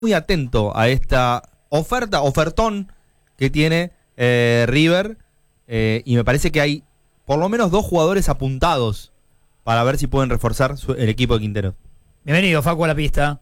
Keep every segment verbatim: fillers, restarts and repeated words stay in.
muy atento a esta oferta, ofertón que tiene eh, River, eh, y me parece que hay por lo menos dos jugadores apuntados para ver si pueden reforzar su, el equipo de Quintero. Bienvenido, Facu, a la pista.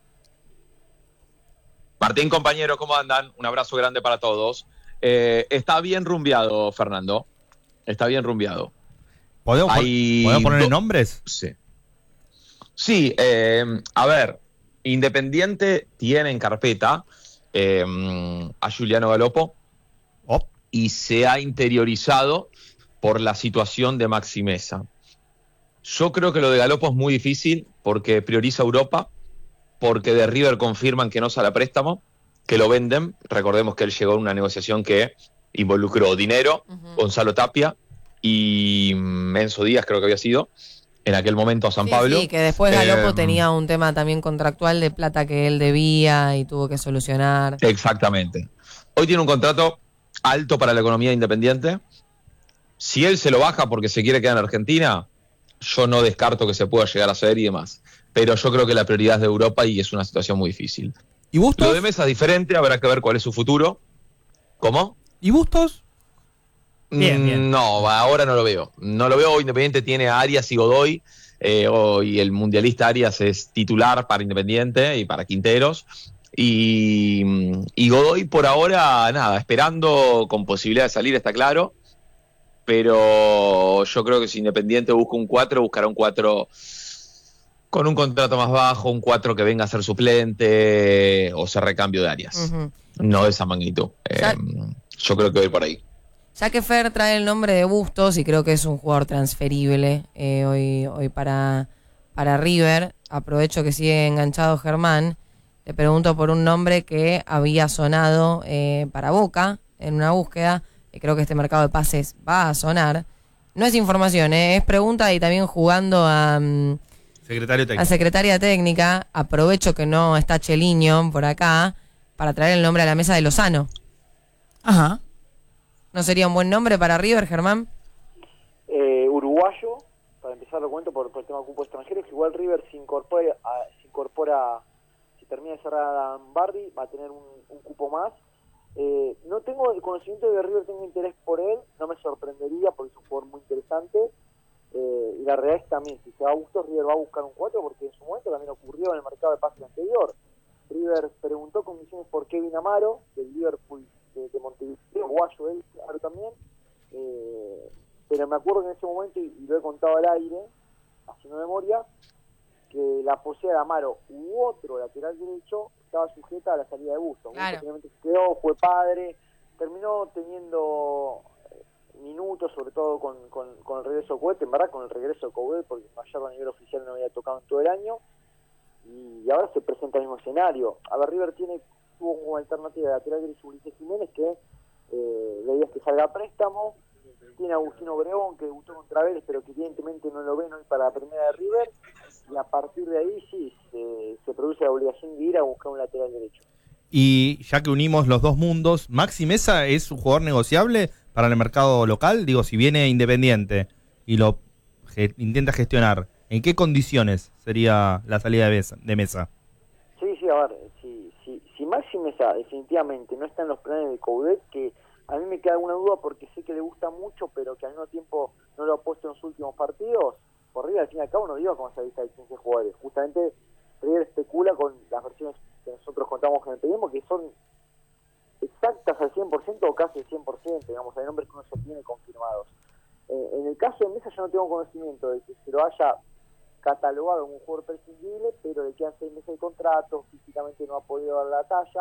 Martín, compañero, ¿cómo andan? Un abrazo grande para todos. Eh, está bien rumbeado, Fernando. Está bien rumbeado. ¿Podemos, Hay ¿podemos ponerle do- nombres? Sí. Sí, eh, a ver, Independiente tiene en carpeta eh, a Giuliano Galopo Oh. y se ha interiorizado por la situación de Maxi Mesa. Yo creo que lo de Galopo es muy difícil porque prioriza Europa, porque de River confirman que no sale a préstamo, que lo venden. Recordemos que él llegó a una negociación que involucró dinero, Uh-huh. Gonzalo Tapia y Enzo Díaz, creo que había sido, en aquel momento a San Sí, Pablo. sí, que después Galopo Eh, tenía un tema también contractual de plata que él debía y tuvo que solucionar. Exactamente. Hoy tiene un contrato alto para la economía independiente. Si él se lo baja porque se quiere quedar en Argentina, yo no descarto que se pueda llegar a hacer y demás. Pero yo creo que la prioridad es de Europa y es una situación muy difícil. ¿Y Bustos? Lo de Mesa es diferente, habrá que ver cuál es su futuro. ¿Cómo? ¿Y Bustos? Bien, Mm, bien. No, ahora no lo veo. No lo veo. Independiente tiene a Arias y Godoy. Eh, oh, y el mundialista Arias es titular para Independiente y para Quinteros. Y, y Godoy por ahora, nada, esperando con posibilidad de salir, está claro. Pero yo creo que si Independiente busca un cuatro, buscará un cuatro con un contrato más bajo, un cuatro que venga a ser suplente o ser recambio de Arias. Ujú. No de esa magnitud. Ya- Eh, yo creo que voy por ahí. Ya que Fer trae el nombre de Bustos y creo que es un jugador transferible eh, hoy, hoy para, para River, aprovecho que sigue enganchado Germán, te pregunto por un nombre que había sonado eh, para Boca en una búsqueda, y creo que este mercado de pases va a sonar. No es información, eh, es pregunta y también jugando a, mm, Secretario a técnico. secretaria técnica, aprovecho que no está Cheliño por acá para traer el nombre a la mesa de Lozano. Ajá. ¿No sería un buen nombre para River, Germán? Eh, uruguayo, para empezar lo cuento por, por el tema de cupo extranjero, que igual River se incorpora, a- se incorpora, si termina de cerrar a Bardi, va a tener un, un cupo más. Eh, no tengo el conocimiento de que River tenga interés por él, no me sorprendería porque es un jugador muy interesante. Eh, y la realidad es también, si se va a Bustos, River va a buscar un cuatro, porque en su momento también ocurrió en el mercado de pases anterior. River preguntó condiciones por Kevin Amaro, del Liverpool de, de Montevideo, guayo él, claro también. Eh, pero me acuerdo que en ese momento, y, y lo he contado al aire, haciendo memoria, que la posibilidad de Amaro u otro lateral derecho estaba sujeta a la salida de Bustos. Claro. Bustos finalmente se quedó, fue padre, terminó teniendo eh, minutos, sobre todo con, con, con el regreso de Coudet, en verdad con el regreso de Coudet, porque Gallardo a nivel oficial no había tocado en todo el año, y ahora se presenta el mismo escenario. A ver, River tiene, tuvo como alternativa de lateral derecho Ulises Jiménez, que eh, la idea es que salga a préstamo. Tiene a Agustino Obregón, que debutó contra Vélez, pero que evidentemente no lo ven hoy para la primera de River, y a partir de ahí sí, se, se produce la obligación de ir a buscar un lateral derecho. Y ya que unimos los dos mundos, ¿Maxi Mesa es un jugador negociable para el mercado local? Digo, si viene Independiente y lo ge- intenta gestionar, ¿en qué condiciones sería la salida de Mesa? De Mesa? Sí, sí, a ver, si, si, si Maxi Mesa definitivamente no está en los planes de Coudet, que a mí me queda alguna duda porque sé que le gusta mucho, pero que al mismo tiempo no lo ha puesto en sus últimos partidos, por River al fin y al cabo no digo cómo se avisa de quince jugadores. Justamente River especula con las versiones que nosotros contamos que pedimos, que son exactas al cien por ciento o casi al cien por ciento, digamos, hay nombres que uno se tiene confirmados. Eh, en el caso de Mesa yo no tengo conocimiento de que se lo haya catalogado como un jugador prescindible, pero le quedan seis meses de contrato, físicamente no ha podido dar la talla.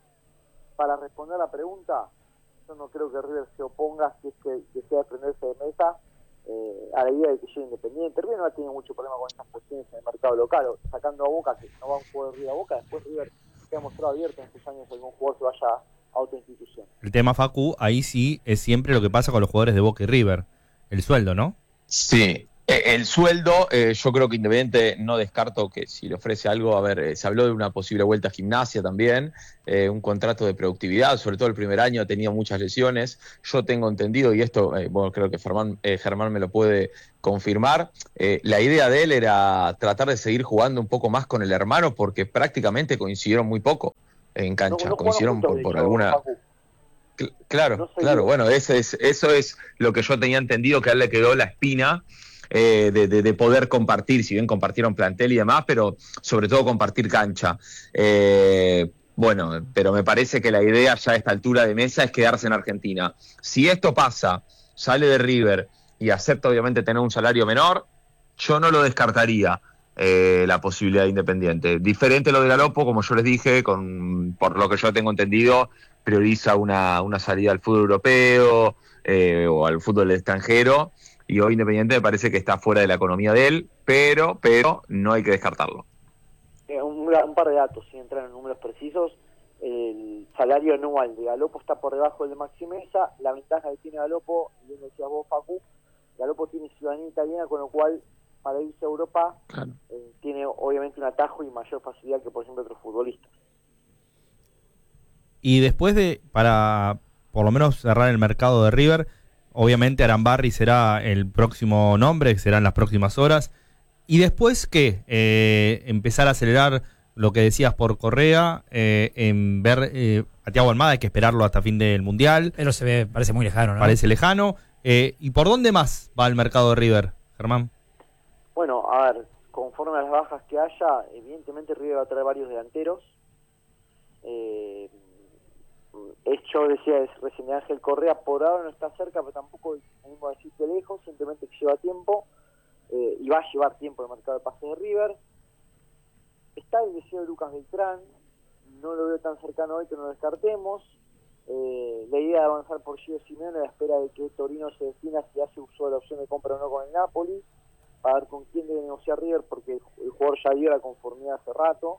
Para responder la pregunta, yo no creo que River se oponga, si es que desea desprenderse de Mesa, eh, a la idea de que llegue Independiente. River no ha tenido mucho problema con estas cuestiones en el mercado local, o sacando a Boca, que no va un jugador de River a Boca, después River se ha mostrado abierto en estos años que algún jugador se vaya a otra institución. El tema, Facu, ahí sí es siempre lo que pasa con los jugadores de Boca y River. El sueldo, ¿no? Sí, Eh, El sueldo, eh, yo creo que Independiente no descarto que si le ofrece algo, a ver, eh, se habló de una posible vuelta a Gimnasia también, eh, un contrato de productividad, sobre todo el primer año tenía muchas lesiones. Yo tengo entendido, y esto, eh, bueno, creo que Germán, eh, Germán me lo puede confirmar, eh, la idea de él era tratar de seguir jugando un poco más con el hermano porque prácticamente coincidieron muy poco en cancha, No, no jugaron coincidieron juntos, por, de por hecho, alguna... Facu. Cl- Claro, No sé claro, yo. bueno, ese es, eso es lo que yo tenía entendido, que a él le quedó la espina eh, de, de- de poder compartir, si bien compartieron plantel y demás, pero sobre todo compartir cancha. Eh, bueno, pero me parece que la idea ya a esta altura de mesa es quedarse en Argentina. Si esto pasa, sale de River y acepta obviamente tener un salario menor, yo no lo descartaría. eh, la posibilidad de Independiente. Diferente lo de Galopo, como yo les dije, con, por lo que yo tengo entendido, prioriza una, una salida al fútbol europeo eh, o al fútbol extranjero, y hoy Independiente me parece que está fuera de la economía de él, pero, pero no hay que descartarlo. Eh, un, un par de datos, sin entrar en números precisos. El salario anual de Galopo está por debajo del de Maxi Mesa. La ventaja que tiene Galopo, y bien decías vos, Facu, Galopo tiene ciudadanía italiana, con lo cual para irse a Europa Claro. eh, tiene obviamente un atajo y mayor facilidad que por ejemplo otros futbolistas. Y después de, para por lo menos cerrar el mercado de River, obviamente Arambarri será el próximo nombre, que será en las próximas horas. Y después, ¿qué? Eh, empezar a acelerar lo que decías por Correa, eh, en ver eh, a Thiago Almada, hay que esperarlo hasta fin del Mundial, Pero se ve, parece muy lejano, ¿no? parece lejano. Eh, ¿Y por dónde más va el mercado de River, Germán? Bueno, a ver, conforme a las bajas que haya, evidentemente River va a traer varios delanteros. Eh, es, yo decía es recién Ángel Correa, por ahora no está cerca, pero tampoco venimos a decir que lejos, simplemente que lleva tiempo, eh, y va a llevar tiempo el mercado de pases de River. Está el deseo de Lucas Beltrán, no lo veo tan cercano hoy que no lo descartemos. Eh, la idea de avanzar por Gio Simeone a la espera de que Torino se defina si hace uso de la opción de compra o no con el Napoli, para ver con quién debe negociar River, porque el jugador ya dio la conformidad hace rato.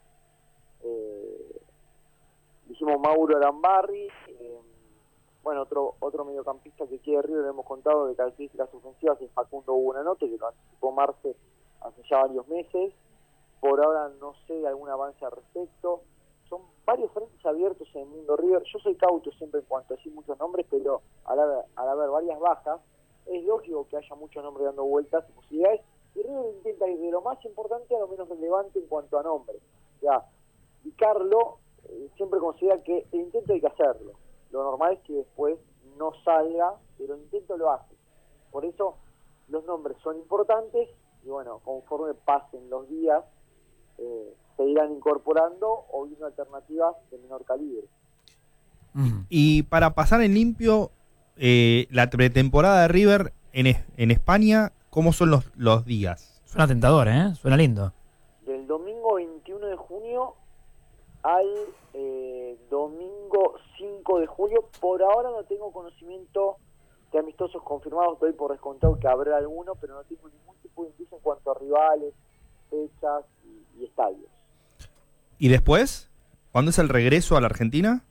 Eh, dijimos Mauro Arambarri, eh, bueno, otro otro mediocampista que quiere River, le hemos contado de características ofensivas, es Facundo Buonanotte, que lo anticipó Marce hace ya varios meses. Por ahora no sé algún avance al respecto. Son varios frentes abiertos en el mundo River. Yo soy cauto siempre en cuanto a decir muchos nombres, pero al haber, al haber varias bajas, es lógico que haya muchos nombres dando vueltas y posibilidades. Y River intenta ir de lo más importante a lo menos relevante en cuanto a nombres. O sea, y Carlo eh, siempre considera que el intento hay que hacerlo. Lo normal es que después no salga, pero el intento lo hace. Por eso los nombres son importantes y bueno, conforme pasen los días, eh, se irán incorporando o viendo alternativas de menor calibre. Mm. Y para pasar en limpio, eh, la pretemporada de River en, es- en España, ¿cómo son los, los días? Suena tentador, ¿eh? Suena lindo. Del domingo veintiuno de junio al eh, domingo cinco de julio. Por ahora no tengo conocimiento de amistosos confirmados, doy por descontado que habrá alguno, pero no tengo ningún tipo de indicio en cuanto a rivales, fechas y, y estadios. ¿Y después? ¿Cuándo es el regreso a la Argentina?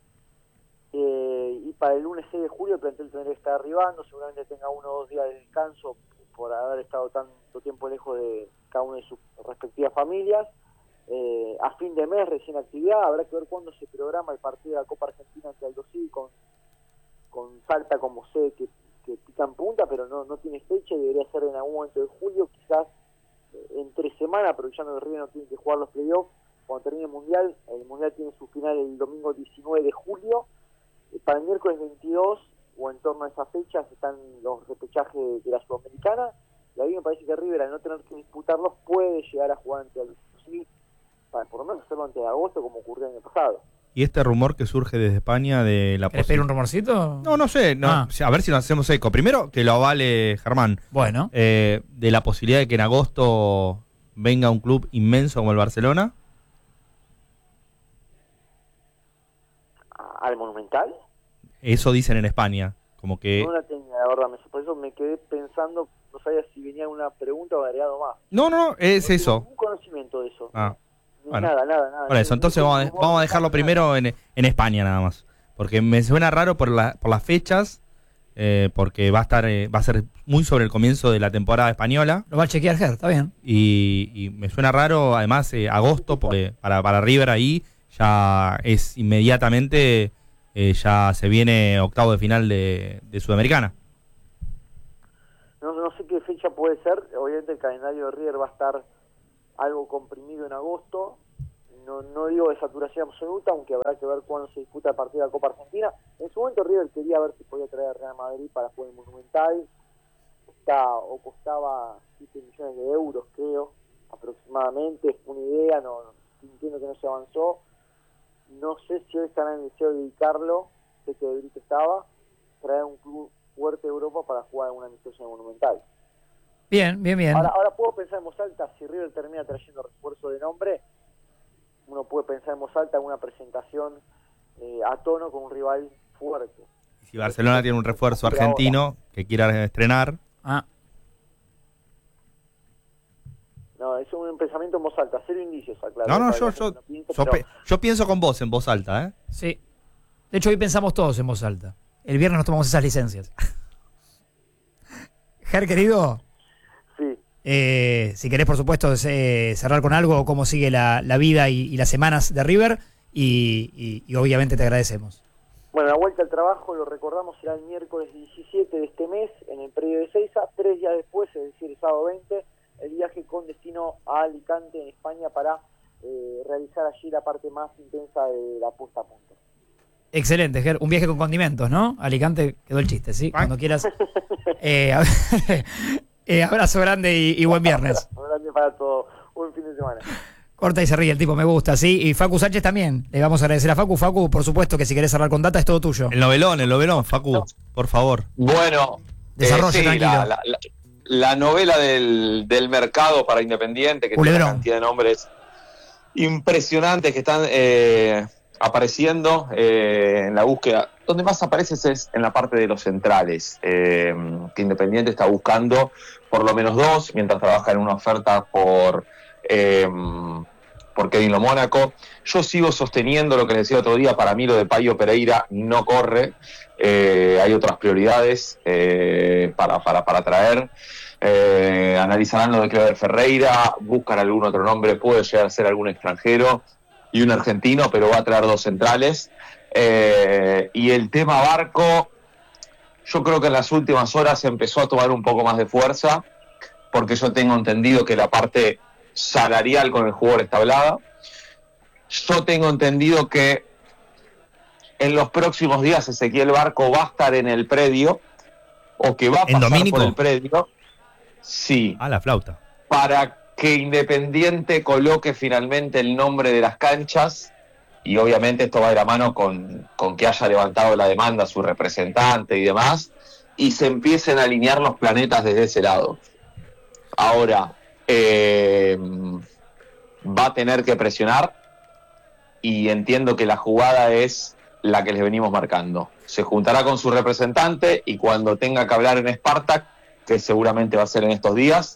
Eh, y para el lunes seis de julio el plantel tendrá que estar arribando, seguramente tenga uno o dos días de descanso por haber estado tanto tiempo lejos de cada una de sus respectivas familias. Eh, a fin de mes recién actividad, habrá que ver cuándo se programa el partido de la Copa Argentina ante Aldo Civi con, con Salta como sede que, que pica en punta, pero no, no tiene fecha y debería ser en algún momento de julio, quizás eh, entre semana, aprovechando que River no tiene que jugar los playoffs. Cuando termine el Mundial, el Mundial tiene su final el domingo diecinueve de julio. Eh, para el miércoles veintidós, o en torno a esas fechas, están los repechajes de la Sudamericana. Y ahí me parece que River, al no tener que disputarlos, puede llegar a jugar ante el sí, para por lo menos hacerlo antes de agosto, como ocurrió el año pasado. ¿Y este rumor que surge desde España de la ¿Querés posi- pedir un rumorcito? No, no sé, no, Ah. a ver si nos hacemos eco. Primero, que lo avale Germán, Bueno. eh, de la posibilidad de que en agosto venga un club inmenso como el Barcelona. ¿Al Monumental? Eso dicen en España, como que... No la tenía, la verdad, me- por eso me quedé pensando, no sabía si venía una pregunta o agregado más. No, no, no, es No tengo eso. ningún conocimiento de eso. Ah, Ni bueno. Nada, nada, nada. Por eso, Ni- entonces ni- vamos a, ni- vamos a dejarlo primero en, en España nada más. Porque me suena raro por, la, por las fechas eh, porque va a estar eh, va a ser muy sobre el comienzo de la temporada española. Lo va a chequear Ger, está bien. Y, y me suena raro, además, eh, agosto, porque para, para River ahí ya es inmediatamente, eh, ya se viene octavo de final de, de Sudamericana. No, no sé qué fecha puede ser, obviamente el calendario de River va a estar algo comprimido en agosto, no, no digo de saturación absoluta, aunque habrá que ver cuándo se disputa el partido de la Copa Argentina. En su momento River quería ver si podía traer a Real Madrid para jugar el Monumental, está o costaba siete millones de euros, creo, aproximadamente, es una idea, no, no entiendo que no se avanzó. No sé si hoy estará en el deseo de dedicarlo, sé que De Brito estaba, traer un club fuerte de Europa para jugar en una amistosa en el Monumental. Bien, bien, bien. Ahora, ahora puedo pensar en voz alta, si River termina trayendo refuerzo de nombre, uno puede pensar en voz alta en una presentación eh, a tono con un rival fuerte. Y si Barcelona tiene un refuerzo argentino que quiera estrenar. Ah, No, es un pensamiento en voz alta, cero indicios, aclaro. No, no, Para yo, que yo, no piense, yo, pero- pe- yo pienso con vos en voz alta, ¿eh? sí. De hecho, hoy pensamos todos en voz alta. El viernes nos tomamos esas licencias. Ger, querido, Sí. eh, si querés, por supuesto, eh, cerrar con algo, cómo sigue la, la vida y, y las semanas de River, y, y- y obviamente te agradecemos. Bueno, la vuelta al trabajo, lo recordamos, será el miércoles diecisiete de este mes en el predio de Seiza. Tres días después, es decir, el sábado veinte, el viaje con destino a Alicante, en España, para eh, realizar allí la parte más intensa de la puesta a punto. Excelente, Ger. Un viaje con condimentos, ¿no? Alicante quedó el chiste, ¿sí? Cuando quieras. Eh, a- eh, abrazo grande y, y buen viernes. Un grande para todo. Un fin de semana. Corta y se ríe el tipo, me gusta, ¿sí? Y Facu Sánchez también. Le vamos a agradecer a Facu. Facu, por supuesto que si querés cerrar con data es todo tuyo. El novelón, el novelón, Facu, por favor. Bueno, Desarrolle, eh, sí, tranquilo. la, la- la- la novela del, del mercado para Independiente, que Culebrón. tiene una cantidad de nombres impresionantes que están eh, apareciendo eh, en la búsqueda. Donde más aparece es en la parte de los centrales, eh, que Independiente está buscando por lo menos dos, mientras trabaja en una oferta por, eh, por Kevin Lo Mónaco. Yo sigo sosteniendo lo que les decía otro día, para mí lo de Paio Pereira no corre, eh, hay otras prioridades eh, para, para, para traer. Eh, analizarán lo de Cleber Ferreira, buscan algún otro nombre, puede llegar a ser algún extranjero y un argentino, pero va a traer dos centrales. Eh, y el tema Barco, yo creo que en las últimas horas empezó a tomar un poco más de fuerza, porque yo tengo entendido que la parte salarial con el jugador está hablada. Yo tengo entendido que en los próximos días Ezequiel Barco va a estar en el predio, o que va a ¿En pasar Domínico? por el predio. Sí, Ah, la flauta. para que Independiente coloque finalmente el nombre de las canchas, y obviamente esto va de la mano con, con que haya levantado la demanda su representante y demás, y se empiecen a alinear los planetas desde ese lado. Ahora, eh, va a tener que presionar, y entiendo que la jugada es la que les venimos marcando. Se juntará con su representante, y cuando tenga que hablar en Spartak, que seguramente va a ser en estos días,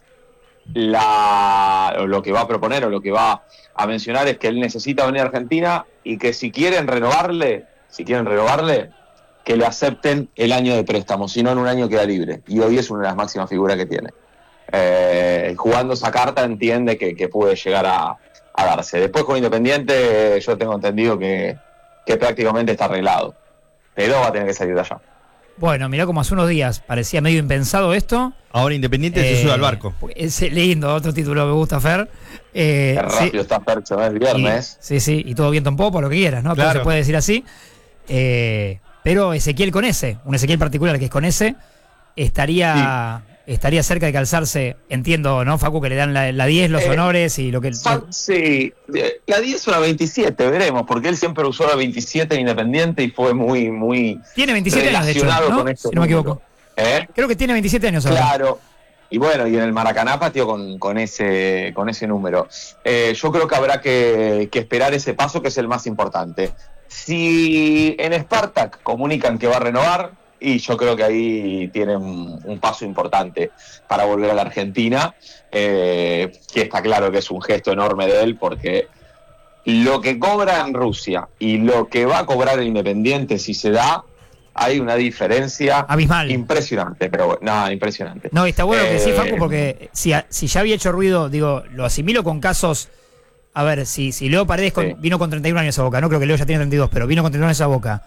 la, lo que va a proponer o lo que va a mencionar es que él necesita venir a Argentina, y que si quieren renovarle, si quieren renovarle, que le acepten el año de préstamo, si no en un año queda libre, y hoy es una de las máximas figuras que tiene. Eh, jugando esa carta entiende que, que puede llegar a, a darse. Después con Independiente yo tengo entendido que, que prácticamente está arreglado, pero va a tener que salir de allá. Bueno, mirá como hace unos días parecía medio impensado esto. Ahora Independiente Eh, se sube al barco. Es lindo, otro título que me gusta, Fer. Eh, Qué rápido sí, está Percho, ¿no? Es viernes. y, sí, sí, y todo viento en popa, lo que quieras, ¿no? Todo Claro. se puede decir así. Eh, pero Ezequiel con ese, un Ezequiel particular que es con ese, estaría, estaría cerca de calzarse, entiendo, ¿no, Facu? Que le dan la, la diez, los Eh, honores y lo que... Fa- Sí, eh, la diez o la veintisiete, veremos, porque él siempre usó la veintisiete en Independiente y fue muy, muy Tiene veintisiete años, de hecho, relacionado ¿no? con esto. Si no me equivoco. ¿Eh? Creo que tiene veintisiete años ahora. Claro. Y bueno, y en el Maracaná pateó con, con ese con ese número. Eh, yo creo que habrá que, que esperar ese paso, que es el más importante. Si en Spartak comunican que va a renovar, y yo creo que ahí tienen un, un paso importante para volver a la Argentina, eh, que está claro que es un gesto enorme de él, porque lo que cobra en Rusia y lo que va a cobrar el Independiente si se da, hay una diferencia abismal, impresionante, pero bueno, nada, impresionante. No, está bueno eh, que sí, Facu, porque si, si ya había hecho ruido, digo, lo asimilo con casos. A ver, si, si Leo Paredes con, sí. vino con treinta y un años a Boca, no creo que Leo ya tiene treinta y dos, pero vino con treinta y un años a Boca.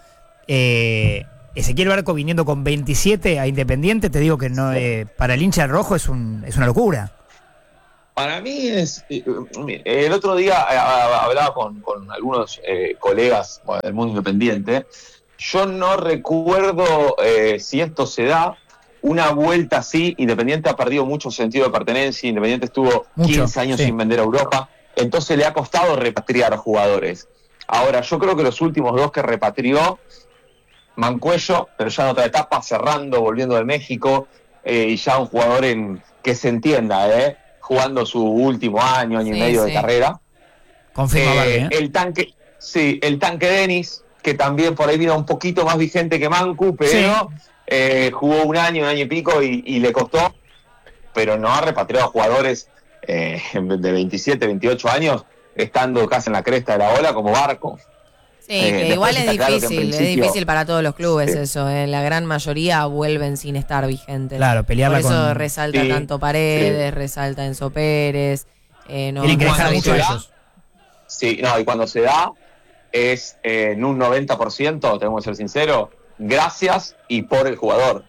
Eh, Ezequiel Barco viniendo con veintisiete a Independiente, te digo que no eh, para el hincha rojo es, un, es una locura. Para mí es... El otro día hablaba con, con algunos eh, colegas bueno, del mundo independiente. Yo no recuerdo eh, si esto se da, una vuelta así. Independiente ha perdido mucho sentido de pertenencia. Independiente estuvo mucho, quince años sí. sin vender a Europa. Entonces le ha costado repatriar jugadores. Ahora, yo creo que los últimos dos que repatrió, Mancuello, pero ya en otra etapa, cerrando, volviendo de México, eh, y ya un jugador en que se entienda, ¿eh? jugando su último año, año sí, y medio sí. de carrera. Confirma, eh, Barbie, ¿eh? El tanque, sí, el tanque Denis, que también por ahí vino un poquito más vigente que Mancu, pero sí. eh, jugó un año, un año y pico y, y le costó, pero no ha repatriado jugadores eh, de veintisiete, veintiocho años, estando casi en la cresta de la ola como Barco. Sí, eh, que igual es difícil, claro es difícil para todos los clubes sí. eso, eh. la gran mayoría vuelven sin estar vigentes. Claro, pelearla Por eso con... resalta sí, tanto Paredes, sí. resalta Enzo Pérez. Eh, no, Tienen que dejar mucho ellos. Sí, no, y cuando se da es eh, en un noventa por ciento, tenemos que ser sinceros, gracias y por el jugador,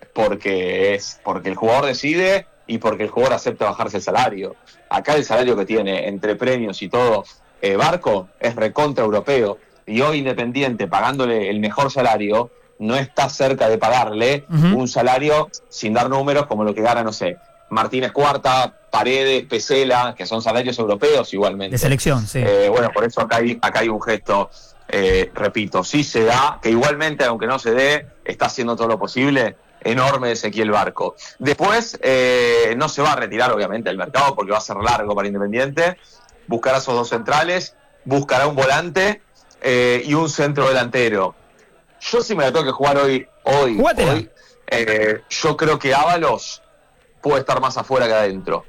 porque es porque el jugador decide y porque el jugador acepta bajarse el salario. Acá el salario que tiene entre premios y todo eh, Barco es recontra europeo. Y hoy Independiente, pagándole el mejor salario, no está cerca de pagarle uh-huh. un salario sin dar números como lo que gana, no sé, Martínez Cuarta, Paredes, Pesela, que son salarios europeos igualmente. De selección, sí. Eh, bueno, por eso acá hay, acá hay un gesto, eh, repito, sí se da, que igualmente, aunque no se dé, está haciendo todo lo posible, enorme Ezequiel Barco. Después, eh, no se va a retirar, obviamente, del mercado, porque va a ser largo para Independiente, buscará esos dos centrales, buscará un volante, Eh, y un centro delantero. Yo si me la tengo que jugar hoy, hoy, hoy eh, yo creo que Ábalos puede estar más afuera que adentro.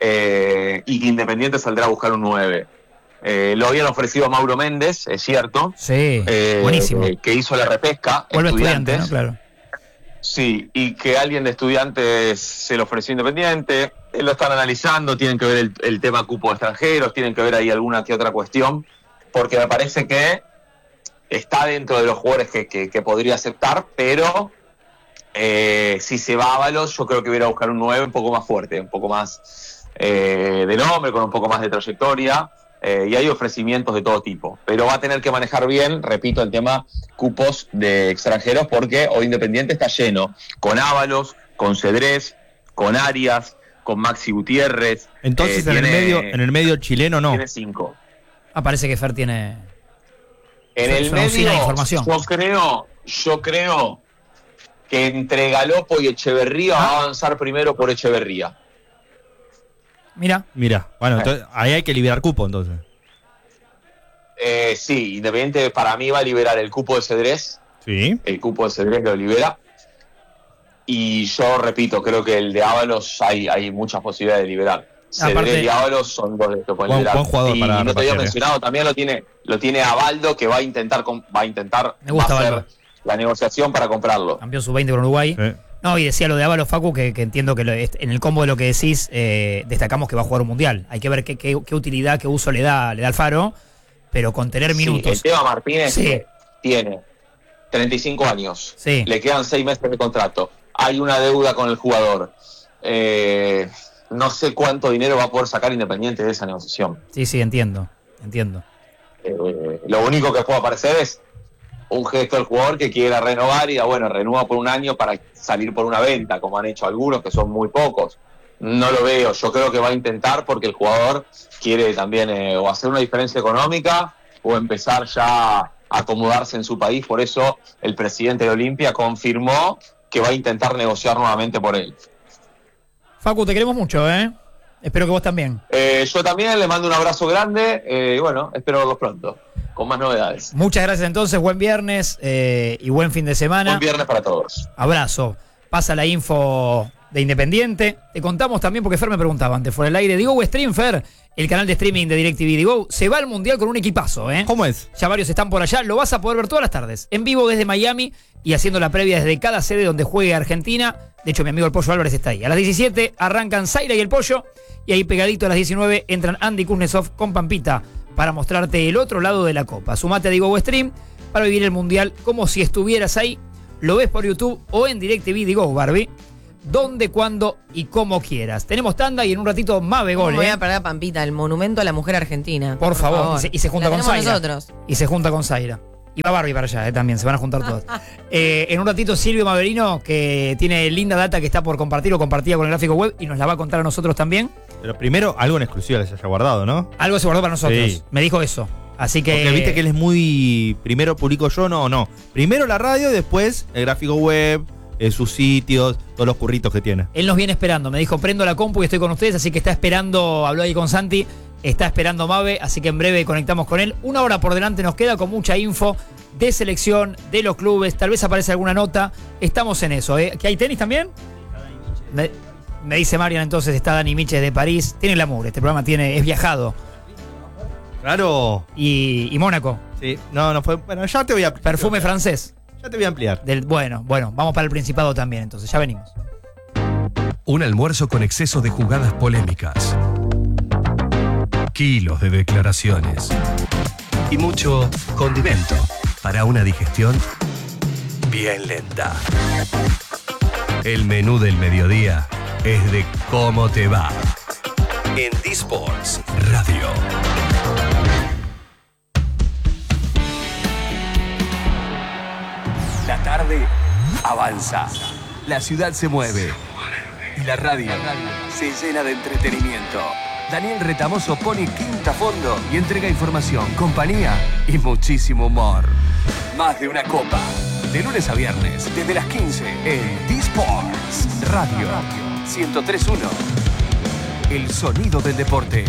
Eh, y que Independiente saldrá a buscar un nueve. Eh, lo habían ofrecido a Mauro Méndez, es cierto. Sí, eh, buenísimo. Eh, que hizo la repesca. Vuelve estudiante, ¿no? Claro. Sí, y que alguien de Estudiantes se lo ofreció Independiente. Eh, lo están analizando, tienen que ver el, el tema cupo de extranjeros, tienen que ver ahí alguna que otra cuestión. Porque me parece que está dentro de los jugadores que, que, que podría aceptar, pero eh, si se va a Ábalos, yo creo que hubiera a buscar un nueve un poco más fuerte, un poco más eh, de nombre, con un poco más de trayectoria, eh, y hay ofrecimientos de todo tipo. Pero va a tener que manejar bien, repito, el tema cupos de extranjeros, porque hoy Independiente está lleno, con Ábalos, con Cedrés, con Arias, con Maxi Gutiérrez. Entonces eh, en, tiene, el medio, en el medio chileno no. Tiene cinco. Ah, parece que Fer tiene... En el medio, información. yo creo, yo creo que entre Galopo y Echeverría ¿Ah? va a avanzar primero por Echeverría. Mira. Mira, bueno, eh. entonces, ahí hay que liberar cupo entonces. Eh, sí, Independiente para mí va a liberar el cupo de Cedrés. Sí. El cupo de Cedrés lo libera. Y yo repito, creo que el de Ábalos hay, hay muchas posibilidades de liberar. Cedrés y Ábalos son dos de que pueden liberar. Buen jugador y para no te había repartir, mencionado, también lo tiene, lo tiene Abaldo, que va a intentar va a intentar Me gusta va a hacer Abaldo. la negociación para comprarlo. Campeón sub veinte con Uruguay. Sí. No, y decía lo de Ábalos, Facu, que, que entiendo que lo, en el combo de lo que decís, eh, destacamos que va a jugar un mundial. Hay que ver qué, qué, qué utilidad, qué uso le da, le da Alfaro, pero con tener minutos. Sí, el tema Martínez sí. tiene treinta y cinco años. Sí. Le quedan seis meses de contrato. Hay una deuda con el jugador. Eh, no sé cuánto dinero va a poder sacar Independiente de esa negociación. Sí, sí, entiendo. Entiendo. Eh, lo único que puede aparecer es un gesto del jugador que quiera renovar y, bueno, renueva por un año para salir por una venta, como han hecho algunos, que son muy pocos. No lo veo. Yo creo que va a intentar porque el jugador quiere también eh, o hacer una diferencia económica o empezar ya a acomodarse en su país. Por eso el presidente de Olimpia confirmó que va a intentar negociar nuevamente por él. Facu, te queremos mucho, ¿eh? Espero que vos también. Eh, yo también le mando un abrazo grande eh, y bueno, espero verlos pronto, con más novedades. Muchas gracias entonces, buen viernes eh, y buen fin de semana. Buen viernes para todos. Abrazo. Pasa la info de Independiente. Te contamos también, porque Fer me preguntaba antes fuera del aire, Digo Stream, Fer, el canal de streaming de DirecTV Digo, se va al Mundial con un equipazo, ¿eh? ¿Cómo es? Ya varios están por allá, lo vas a poder ver todas las tardes, en vivo desde Miami y haciendo la previa desde cada sede donde juegue Argentina. De hecho, mi amigo el Pollo Álvarez está ahí. A las diecisiete arrancan Zaira y el Pollo, y ahí pegadito a las diecinueve entran Andy Kuznetsov con Pampita para mostrarte el otro lado de la Copa. Sumate a Digo Stream para vivir el Mundial como si estuvieras ahí. Lo ves por YouTube o en DirecTV Digo, Barbie. Donde, cuando y como quieras. Tenemos tanda y en un ratito Mabe Gol. Voy ¿eh? a parar a Pampita, el monumento a la mujer argentina. Por, por favor. favor. Y, se, y se junta la con Zaira. nosotros. Y se junta con Zaira. Y va Barbie para allá, eh, también, se van a juntar todos. eh, en un ratito Silvio Maverino, que tiene linda data que está por compartir o compartida con el gráfico web, y nos la va a contar a nosotros también. Pero primero, algo en exclusiva les haya guardado, ¿no? Algo se guardó para nosotros. Sí. Me dijo eso. Así que. Porque viste que él es muy. Primero publico yo, no, no. Primero la radio y después el gráfico web, eh, sus sitios, todos los curritos que tiene. Él nos viene esperando. Me dijo, prendo la compu y estoy con ustedes, así que está esperando. Habló ahí con Santi. Está esperando Mabe, así que en breve conectamos con él. Una hora por delante nos queda con mucha info de selección, de los clubes. Tal vez aparece alguna nota. Estamos en eso, ¿eh? ¿Que hay tenis también? Me, me dice Marian, entonces está Dani Miches de París. Tiene glamour, este programa tiene, es viajado. Claro. Y, y Mónaco. Sí, no, no fue. Bueno, ya te voy a. Perfume francés. Ya te voy a ampliar. Del, bueno, bueno, vamos para el Principado también, entonces, ya venimos. Un almuerzo con exceso de jugadas polémicas. Kilos de declaraciones. Y mucho condimento para una digestión bien lenta. El menú del mediodía es de cómo te va. En D-Sports Radio. La tarde avanza. La ciudad se mueve. Y la radio se llena de entretenimiento. Daniel Retamoso pone quinta a fondo y entrega información, compañía y muchísimo humor. Más de una copa. De lunes a viernes, desde las quince, en D-Sports Radio ciento tres punto uno. El sonido del deporte.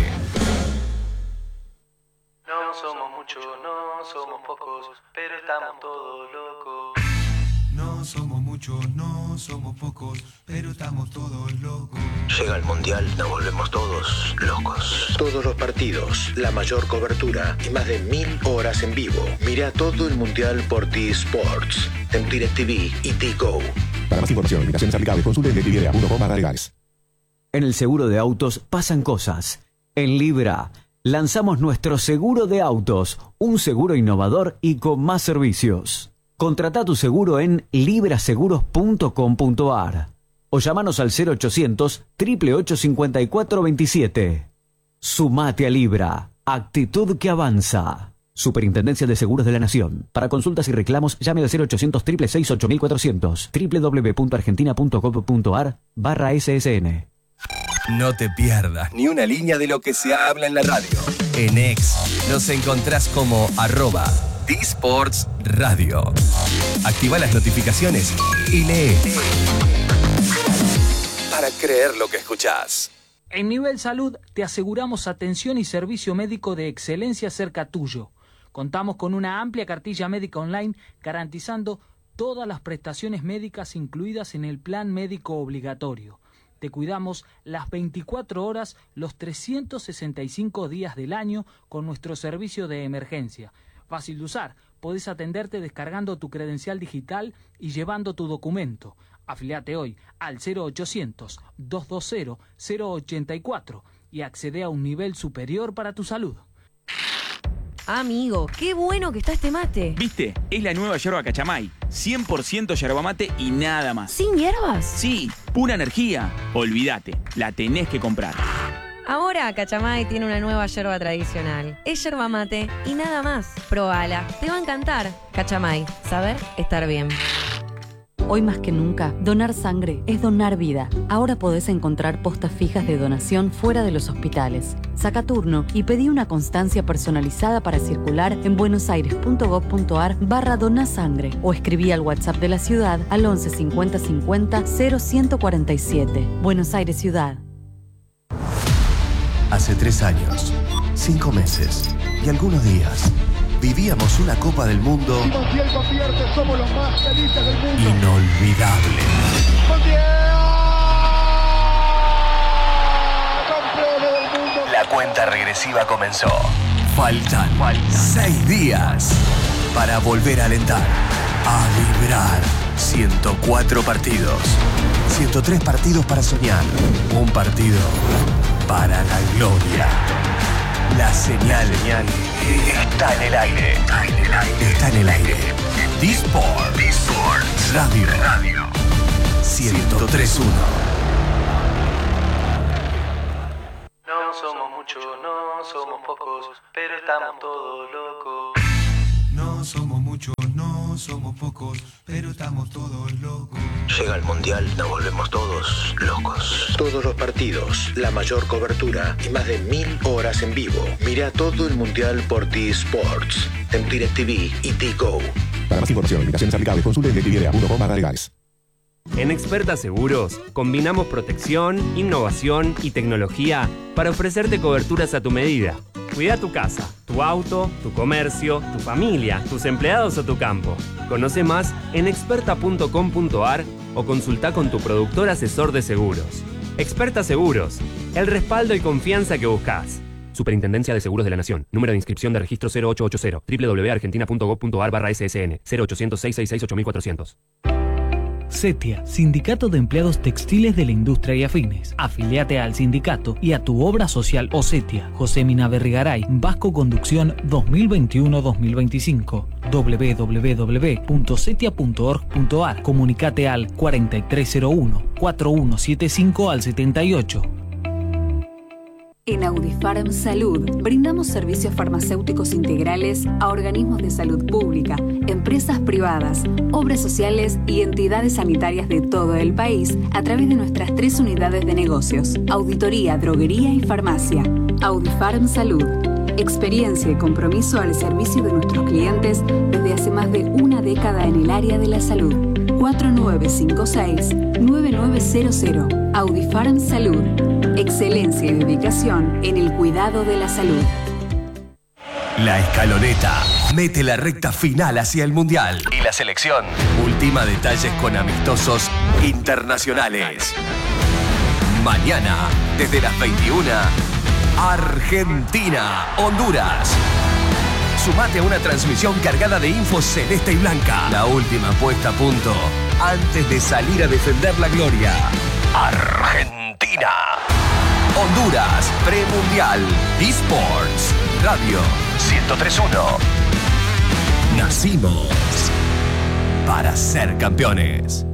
No somos muchos, no somos pocos, pero estamos todos locos. No somos muchos, no somos pocos, pero estamos todos locos. Llega el Mundial, nos volvemos todos locos. Todos los partidos, la mayor cobertura y más de mil horas en vivo. Mira todo el Mundial por D-Sports, en DirecTV y Digo. Para más información, invitaciones aplicables, consulte en directv punto com barra legales. En el seguro de autos pasan cosas. En Libra lanzamos nuestro seguro de autos, un seguro innovador y con más servicios. Contrata tu seguro en libraseguros punto com punto ar o llámanos al cero ochocientos, ocho ocho ocho, cinco cuatro dos siete. Sumate a Libra, actitud que avanza. Superintendencia de Seguros de la Nación. Para consultas y reclamos, llame al cero ochocientos, seis seis seis, ocho cuatro cero cero, doble u doble u doble u punto argentina punto gov punto ar barra S S N. No te pierdas ni una línea de lo que se habla en la radio. En X nos encontrás como arroba D-Sports Radio. Activa las notificaciones y lee. Para creer lo que escuchás. En Nivel Salud te aseguramos atención y servicio médico de excelencia cerca tuyo. Contamos con una amplia cartilla médica online garantizando todas las prestaciones médicas incluidas en el plan médico obligatorio. Te cuidamos las veinticuatro horas, los trescientos sesenta y cinco días del año con nuestro servicio de emergencia. Fácil de usar, podés atenderte descargando tu credencial digital y llevando tu documento. Afiliate hoy al cero ochocientos, doscientos veinte, cero ochenta y cuatro y accede a un nivel superior para tu salud. Amigo, qué bueno que está este mate. ¿Viste? Es la nueva yerba Cachamay. cien por ciento yerba mate y nada más. ¿Sin hierbas? Sí, pura energía. Olvídate, la tenés que comprar. Ahora Cachamay tiene una nueva yerba tradicional. Es yerba mate y nada más. Probala, te va a encantar. Cachamay, saber estar bien. Hoy más que nunca, donar sangre es donar vida. Ahora podés encontrar postas fijas de donación fuera de los hospitales. Saca turno y pedí una constancia personalizada para circular en buenosaires.gov.ar barra donasangre o escribí al WhatsApp de la ciudad al once cincuenta cincuenta cero ciento cuarenta y siete. Buenos Aires Ciudad. Hace tres años, cinco meses y algunos días vivíamos una Copa del Mundo inolvidable. La cuenta regresiva comenzó. Faltan seis días para volver a alentar, a vibrar. ciento cuatro partidos, ciento tres partidos para soñar, un partido para la gloria. La señal está en el aire. Está en el aire. Está en el aire. D-Sport. D-Sport. Radio. Radio. ciento tres punto uno. No somos muchos, no somos pocos, pero estamos todos locos. No somos muchos, no somos pocos, pero estamos todos locos. Llega el Mundial, nos volvemos todos locos. Todos los partidos, la mayor cobertura y más de mil horas en vivo. Mira todo el Mundial por T-Sports, en DirecTV y T-Go. Para más información, limitaciones aplicables, consulte en directvidea punto com barra legales. En Experta Seguros combinamos protección, innovación y tecnología para ofrecerte coberturas a tu medida. Cuida tu casa, tu auto, tu comercio, tu familia, tus empleados o tu campo. Conoce más en experta punto com punto a r o consulta con tu productor asesor de seguros. Experta Seguros, el respaldo y confianza que buscas. Superintendencia de Seguros de la Nación. Número de inscripción de registro cero ocho ocho cero. doble u doble u doble u punto argentina punto gov punto a r barra S S N. cero ochocientos, seiscientos sesenta y seis, ocho mil cuatrocientos. CETIA, Sindicato de Empleados Textiles de la Industria y Afines. Afiliate al sindicato y a tu obra social o CETIA. José Mina Berrigaray, Vasco Conducción dos mil veintiuno dos mil veinticinco. doble u doble u doble u punto cetia punto org punto a r. Comunicate al cuarenta y tres cero uno, cuarenta y uno setenta y cinco al setenta y ocho. En Audifarm Salud brindamos servicios farmacéuticos integrales a organismos de salud pública, empresas privadas, obras sociales y entidades sanitarias de todo el país a través de nuestras tres unidades de negocios: auditoría, droguería y farmacia. Audifarm Salud. Experiencia y compromiso al servicio de nuestros clientes desde hace más de una década en el área de la salud. cuatro nueve cinco seis, nueve nueve cero cero. Audifarm Salud. Excelencia y dedicación en el cuidado de la salud. La escaloneta mete la recta final hacia el Mundial. Y la selección ultima detalles con amistosos internacionales. Mañana, desde las veintiuna, Argentina, Honduras. Sumate a una transmisión cargada de info celeste y blanca. La última puesta a punto antes de salir a defender la gloria. Argentina. Honduras, premundial. eSports. Radio ciento tres punto uno. Nacimos para ser campeones.